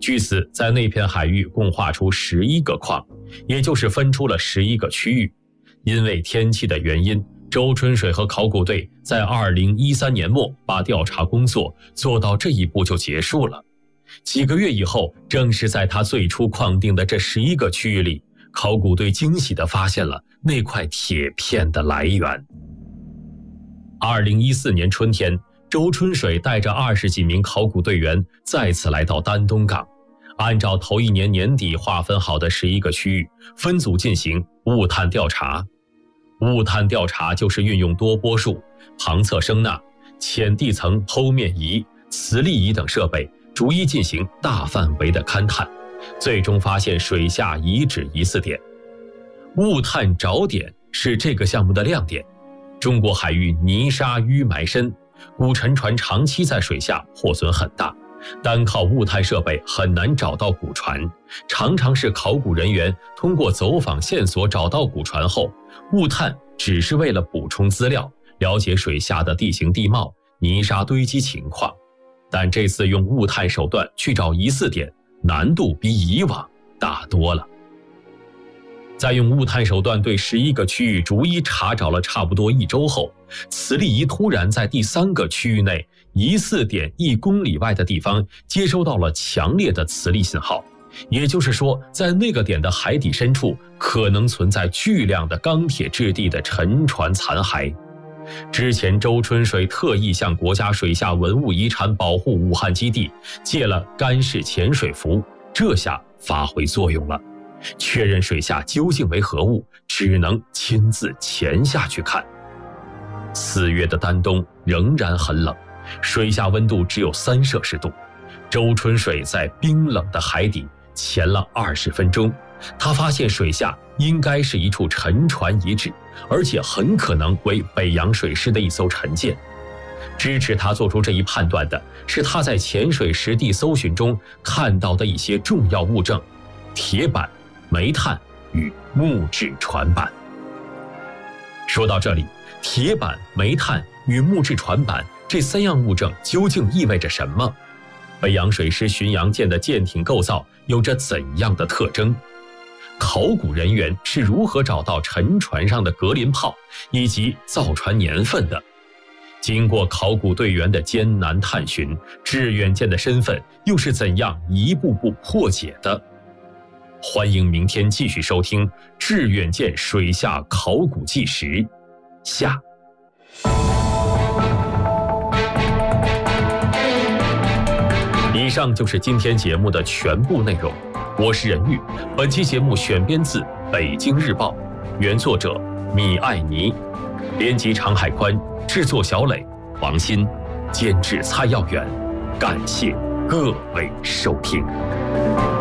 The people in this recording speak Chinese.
据此，在那片海域共划出11个矿，也就是分出了11个区域。因为天气的原因，周春水和考古队在2013年末把调查工作做到这一步就结束了。几个月以后，正是在他最初框定的这11个区域里，考古队惊喜地发现了那块铁片的来源。2014年春天，周春水带着20几名考古队员再次来到丹东港，按照头一年年底划分好的11个区域，分组进行物探调查。物探调查就是运用多波束、旁测声呐、浅地层剖面仪、磁力仪等设备，逐一进行大范围的勘探，最终发现水下遗址疑似点。物探找点是这个项目的亮点。中国海域泥沙淤埋深，古沉船长期在水下获损很大，单靠物探设备很难找到古船，常常是考古人员通过走访线索找到古船后，物探只是为了补充资料，了解水下的地形地貌、泥沙堆积情况。但这次用物探手段去找疑似点，难度比以往大多了。在用物探手段对11个区域逐一查找了差不多1周后，磁力仪突然在第3个区域内疑似点1公里外的地方接收到了强烈的磁力信号，也就是说，在那个点的海底深处可能存在巨量的钢铁质地的沉船残骸。之前周春水特意向国家水下文物遗产保护武汉基地借了干式潜水服，这下发挥作用了。确认水下究竟为何物，只能亲自潜下去看。4月的丹东仍然很冷，水下温度只有3摄氏度。周春水在冰冷的海底潜了20分钟，他发现水下应该是一处沉船遗址，而且很可能为北洋水师的一艘沉舰。支持他做出这一判断的是他在潜水实地搜寻中看到的一些重要物证：铁板、煤炭与木质船板。说到这里，铁板、煤炭与木质船板这3样物证究竟意味着什么？北洋水师巡洋舰的舰艇构造有着怎样的特征？考古人员是如何找到沉船上的格林炮以及造船年份的？经过考古队员的艰难探寻，致远舰的身份又是怎样一步步破解的？欢迎明天继续收听《致远舰水下考古纪实》下。以上就是今天节目的全部内容，我是任玉。本期节目选编自《北京日报》，原作者米艾尼，编辑常海宽，制作小磊、王鑫，监制蔡耀远。感谢各位收听。